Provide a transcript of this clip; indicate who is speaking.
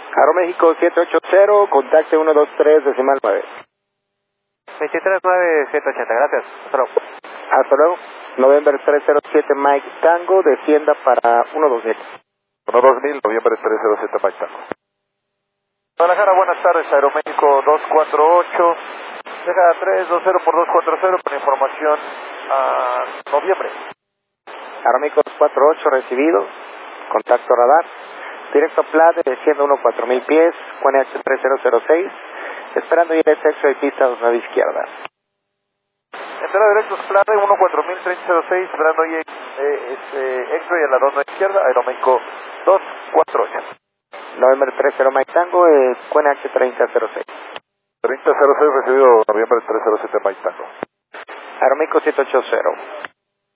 Speaker 1: Aeroméxico 780, contacte 123 decimal 9.
Speaker 2: 239-780, gracias. Hasta luego.
Speaker 1: Hasta luego. November 307 Mike Tango, descienda para 120.
Speaker 3: 12000, noviembre 307 Mike Tango.
Speaker 2: Guadalajara, buenas tardes, Aeroméxico 248, deja 320 por 240 con información a noviembre.
Speaker 1: Aeroméxico 248 recibido, contacto radar, directo a Plade, descienda 14000 pies, QNH 3006, esperando ir el sexo de pista 29 izquierda.
Speaker 2: Entrada directos Plade, 14000-3006, esperando ir X-Ray a la ronda izquierda, Aeroméxico 248.
Speaker 1: November 30 Mike Tango, QNH 3006.
Speaker 3: 3006 recibido, noviembre 307 Mike Tango.
Speaker 1: Aeroméxico 780.